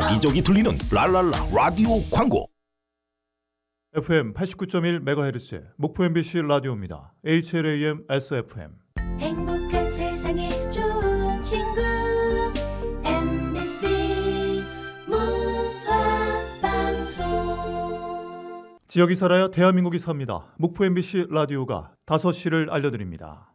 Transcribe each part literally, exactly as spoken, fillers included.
여기저기 들리는 랄랄라 라디오 광고. 에프엠 팔십구 점 일 메가헤르츠 목포 엠비씨 라디오입니다. 에이치엘에이엠 에스에프엠. 행복한 세상에 좋은 친구 엠비씨 문화방송. 지역이 살아야 대한민국이 삽니다. 목포 엠비씨 라디오가 다섯 시를 알려드립니다.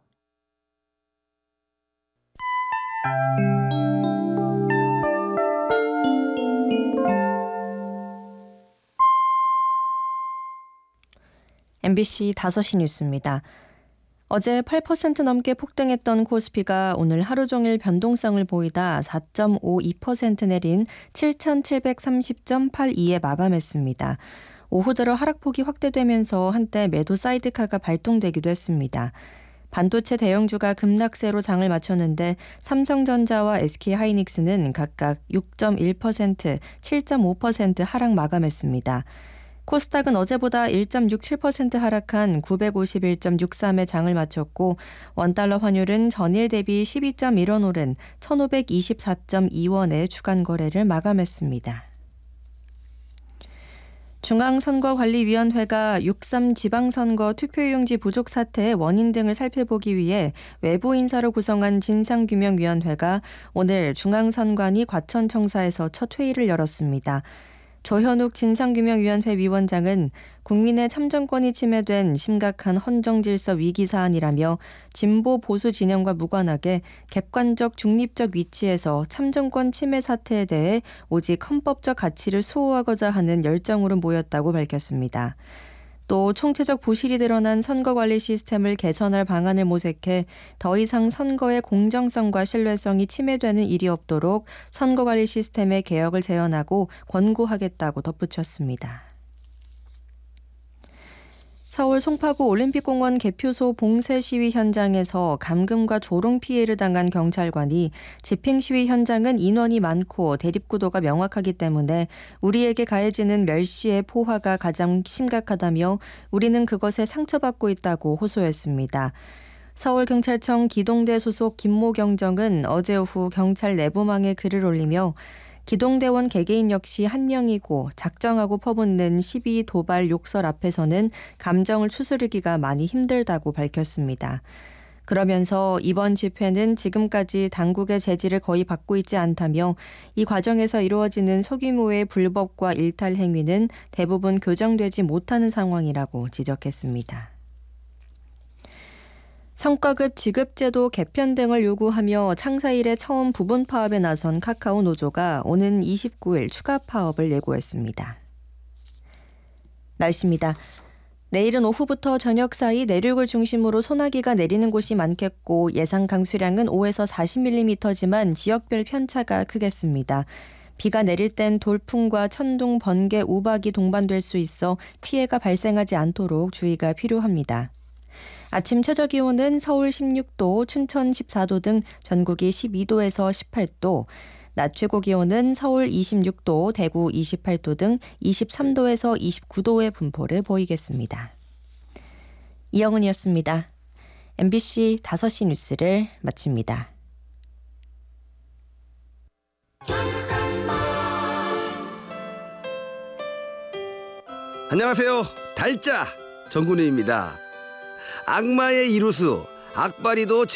엠비씨 다섯 시 뉴스입니다. 어제 팔 퍼센트 넘게 폭등했던 코스피가 오늘 하루 종일 변동성을 보이다 사 점 오이 퍼센트 내린 칠천칠백삼십 점 팔이에 마감했습니다. 오후 들어 하락폭이 확대되면서 한때 매도 사이드카가 발동되기도 했습니다. 반도체 대형주가 급락세로 장을 마쳤는데 삼성전자와 에스케이하이닉스는 각각 육 점 일 퍼센트, 칠 점 오 퍼센트 하락 마감했습니다. 코스닥은 어제보다 일 점 육칠 퍼센트 하락한 구백오십일 점 육삼에 장을 마쳤고 원달러 환율은 전일 대비 십이 점 일 원 오른 천오백이십사 점 이 원에 주간 거래를 마감했습니다. 중앙선거관리위원회가 육삼 지방선거 투표용지 부족 사태의 원인 등을 살펴보기 위해 외부 인사로 구성한 진상규명위원회가 오늘 중앙선관위 과천청사에서 첫 회의를 열었습니다. 조현욱 진상규명위원회 위원장은 국민의 참정권이 침해된 심각한 헌정질서 위기 사안이라며 진보 보수 진영과 무관하게 객관적 중립적 위치에서 참정권 침해 사태에 대해 오직 헌법적 가치를 수호하고자 하는 열정으로 모였다고 밝혔습니다. 또 총체적 부실이 드러난 선거관리 시스템을 개선할 방안을 모색해 더 이상 선거의 공정성과 신뢰성이 침해되는 일이 없도록 선거관리 시스템의 개혁을 제언하고 권고하겠다고 덧붙였습니다. 서울 송파구 올림픽공원 개표소 봉쇄 시위 현장에서 감금과 조롱 피해를 당한 경찰관이 집행 시위 현장은 인원이 많고 대립구도가 명확하기 때문에 우리에게 가해지는 멸시의 포화가 가장 심각하다며 우리는 그것에 상처받고 있다고 호소했습니다. 서울경찰청 기동대 소속 김모 경정은 어제 오후 경찰 내부망에 글을 올리며 기동대원 개개인 역시 한 명이고 작정하고 퍼붓는 시비 도발 욕설 앞에서는 감정을 추스르기가 많이 힘들다고 밝혔습니다. 그러면서 이번 집회는 지금까지 당국의 제지를 거의 받고 있지 않다며 이 과정에서 이루어지는 소규모의 불법과 일탈 행위는 대부분 교정되지 못하는 상황이라고 지적했습니다. 성과급 지급제도 개편 등을 요구하며 창사 이래 처음 부분 파업에 나선 카카오 노조가 오는 이십구 일 추가 파업을 예고했습니다. 날씨입니다. 내일은 오후부터 저녁 사이 내륙을 중심으로 소나기가 내리는 곳이 많겠고 예상 강수량은 오에서 사십 밀리미터지만 지역별 편차가 크겠습니다. 비가 내릴 땐 돌풍과 천둥, 번개, 우박이 동반될 수 있어 피해가 발생하지 않도록 주의가 필요합니다. 아침 최저기온은 서울 십육 도, 춘천 십사 도 등 전국이 십이 도에서 십팔 도, 낮 최고기온은 서울 이십육 도, 대구 이십팔 도 등 이십삼 도에서 이십구 도의 분포를 보이겠습니다. 이영은이었습니다. 엠비씨 다섯 시 뉴스를 마칩니다. 안녕하세요. 달짜 정군우입니다. 악마의 이루수 악바리도